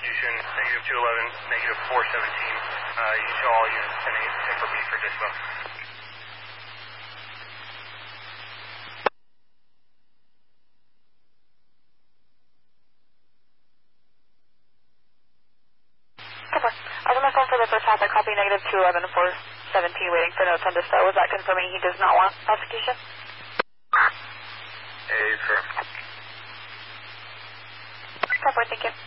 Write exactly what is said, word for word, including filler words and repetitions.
prosecution, negative two eleven, negative four seventeen. Uh, you show all units ten eight, ten for B for dispo. Okay. I was on the phone for the first half. I copy negative two eleven, four seventeen, waiting for notes on dispo. Was that confirming he does not want prosecution? A, firm. Copy, thank you.